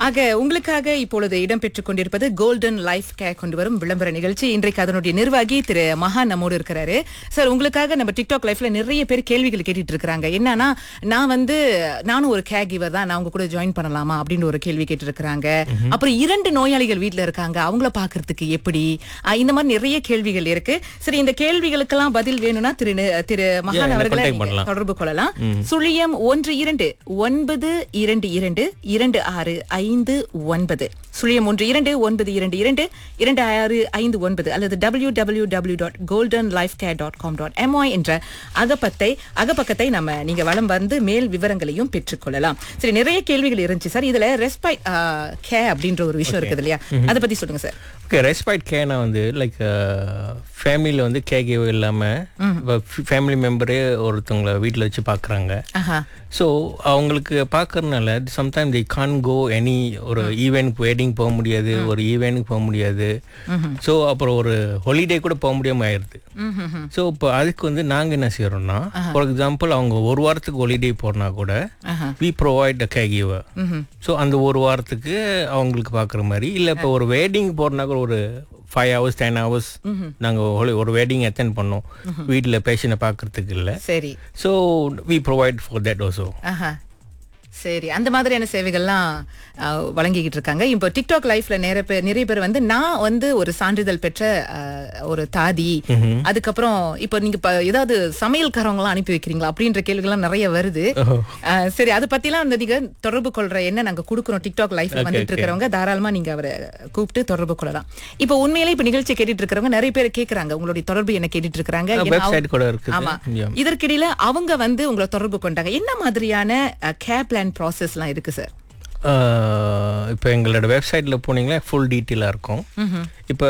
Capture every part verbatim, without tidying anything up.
ஆக உங்களுக்காக இப்பொழுது இடம்பெற்றுக் கொண்டிருப்பது கோல்டன் லைஃப் கேர் கொண்டு வரும் விளம்பர நிகழ்ச்சி. இன்றைக்கு அதனுடைய நிர்வாகி திரு மகா நம்மோடு இருக்கிறாரு. சார், உங்களுக்காக நம்ம டிக்டாக் லைஃப்ல நிறைய பேர் கேள்விகள் கேட்டுட்டு இருக்காங்க. என்னன்னா, நான் வந்து நானும் ஒரு கேர் கிவர் தான், நான் உங்க கூட ஜாயின் பண்ணலாமா அப்படின்னு ஒரு கேள்வி கேட்டு இருக்காங்க. அப்புறம் இரண்டு நோயாளிகள் வீட்டுல இருக்காங்க, அவங்கள பாக்குறதுக்கு எப்படி, அஹ், இந்த மாதிரி நிறைய கேள்விகள் இருக்கு. சரி, இந்த கேள்விகளுக்கெல்லாம் பதில் வேணும்னா திரு திரு மகான் அவர்களை நீங்க தொடர்பு கொள்ளலாம். சுழியம் ஒன்று இரண்டு ஒன்பது இரண்டு இரண்டு இரண்டு ஆறு ஐந்து ஒன்பது சுழியம் ஒன்று இரண்டு ஒன்பது இரண்டு இரண்டு இரண்டு ஆறு ஐந்து ஒன்பது அல்லது W W W dot golden life care dot com dot MY என்ற அகப்பத்தை அகப்பக்கத்தை நம்ம நீங்க வலம் வந்து மேல் விவரங்களையும் பெற்றுக்கொள்ளலாம். சரி, நிறைய கேள்விகள் இருந்துச்சு சார். இதுல ரெஸ்பைட் கேர் அப்படின்ற ஒரு விஷயம் இருக்குது இல்லையா, அதை பத்தி சொல்லுங்க சார். ஓகே, ரெஸ்பைட் கேர்னா வந்து லைக் ஃபேமிலியில் வந்து கேர் கிவர் இல்லாமல் ஃபேமிலி மெம்பரே ஒருத்தவங்களை வீட்டில் வச்சு பார்க்குறாங்க. ஸோ அவங்களுக்கு பார்க்கறதுனால சம்டைம் தி கான் கோ எனி ஒரு ஈவென்ட் வெட்டிங் போக முடியாது, ஒரு ஈவென்ட்டுக்கு போக முடியாது. ஸோ அப்புறம் ஒரு ஹாலிடே கூட போக முடியாமல் ஆயிடுது. ஸோ இப்போ அதுக்கு வந்து நாங்கள் என்ன செய்யறோம்னா, ஃபார் எக்ஸாம்பிள் அவங்க ஒரு வாரத்துக்கு ஹாலிடே போறனா கூட we provide a care giver. So அந்த ஒரு வாரத்துக்கு அவங்களுக்கு பார்க்குற மாதிரி, இல்லை இப்போ ஒரு வெட்டிங் போறனா கூட ஒரு ஃபைவ் ஹவர்ஸ் டென் ஹவர்ஸ் நாங்கள் ஒரு வெட்டிங் அட்டென்ட் பண்ணோம் வீட்டில் பேஷண்ட்டை பார்க்கறதுக்கு இல்லை. சரி, so we provide for that also. சரி, அந்த மாதிரியான சேவைகள்லாம் அஹ், வழங்கிக்கிட்டு இருக்காங்க. இப்போ டிக்டாக் லைஃப்ல நிறைய பேர் நிறைய பேர் வந்து நான் வந்து ஒரு சான்றிதழ் பெற்ற அஹ், ஒரு தாதி, அதுக்கப்புறம் இப்போ நீங்க இப்ப ஏதாவது சமையல்காரவங்க எல்லாம் அனுப்பி வைக்கிறீங்களா அப்படின்ற கேள்விகள்லாம் நிறைய வருது. அஹ், சரி, அதை பத்திலாம் வந்து நீங்க தொடர்பு கொள்ற என்ன நாங்க கொடுக்குறோம் டிக்டாக் லைஃப்ல வந்துட்டு இருக்கிறவங்க தாராளமா நீங்க அவரை கூப்பிட்டு தொடர்பு கொள்ளலாம். இப்போ உண்மையிலே இப்ப நிகழ்ச்சி கேட்டுட்டு இருக்கிறவங்க நிறைய பேர் கேக்குறாங்க, உங்களுடைய தொடர்பு என்ன கேட்டுட்டு இருக்காங்க. வெப்சைட் கூட இருக்குது. ஆமா, இதற்கிடையில அவங்க வந்து உங்களை தொடர்பு கொண்டாங்க. என்ன மாதிரியான கேர் பிளான் ப்ராசஸ்லாம் இருக்கு சார்? இப்போ எங்களோட வெப்சைட்டில் போனீங்களா ஃபுல் டீட்டெயிலாக இருக்கும். இப்போ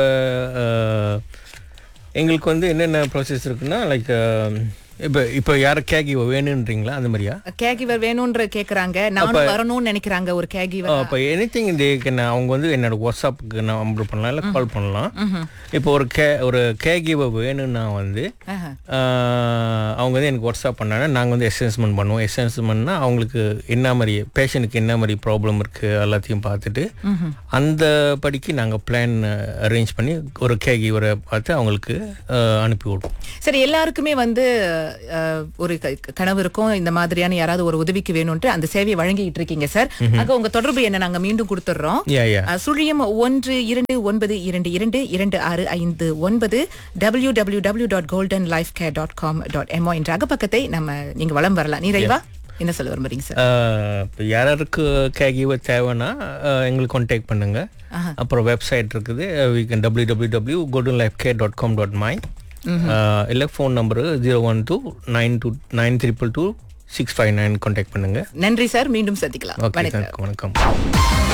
எங்களுக்கு வந்து என்னென்ன ப்ராசஸ் இருக்குன்னா, லைக் இப்போ இப்போ யாரும் கேர் கிவர் வேணுன்றீங்களா, அந்த மாதிரியா? கேர் கிவர் வேணும்ன்ற கேக்குறாங்க, நானும் வரணும்னு நினைக்கிறாங்க ஒரு கேர் கிவர். இப்போ எனிதிங் இந்த அவங்க வந்து என்னோட வாட்ஸ்அப்புக்கு நம்பர் பண்ணலாம், இல்லை கால் பண்ணலாம். இப்போ ஒரு கே ஒரு கேர் கிவர் வேணும்னா வந்து அவங்க வந்து எனக்கு வாட்ஸ்அப் பண்ணாங்க, நாங்கள் வந்து அசஸ்மெண்ட் பண்ணுவோம். அசஸ்மெண்ட்னா அவங்களுக்கு என்ன மாதிரி பேஷண்ட்டுக்கு என்ன மாதிரி ப்ராப்ளம் இருக்குது எல்லாத்தையும் பார்த்துட்டு அந்த படிக்கு நாங்கள் பிளான் அரேஞ்ச் பண்ணி ஒரு கேர் கிவரை பார்த்து அவங்களுக்கு அனுப்பி விடுவோம். சரி, எல்லாருக்குமே வந்து ஒரு கனவு இருக்கும், இந்த மாதிரியான யாராவது ஒரு உதவிக்கு வேணும்ட்டு அந்த சேவையை வழங்கிட்டு இருக்கீங்க சார். அங்க உங்க தொடர்பு என்ன நாங்க மீண்டும் கொடுத்துறோம். சுழியம் ஒன்று இரண்டு ஒன்பது இரண்டு இரண்டு இரண்டு ஆறு ஐந்து ஒன்பது W W W dot golden life care dot com dot MO என்ற அகப்பக்கத்தை நம்ம நீங்க வலம் வரலாம். நிறைவா என்ன சொல்ல விரும்புறீங்க சார்? யாராருக்கு கேர் கிவர் தேவைன்னா எங்களுக்கு கான்டாக்ட் பண்ணுங்க. அப்புறம் வெப்சைட் இருக்குது, W W W dot golden life care dot com dot my. இல்லை phone number zero one two nine two nine triple two six five nine contact பண்ணுங்க. நன்றி சார், மீண்டும் சந்திக்கலாம். வணக்கம்.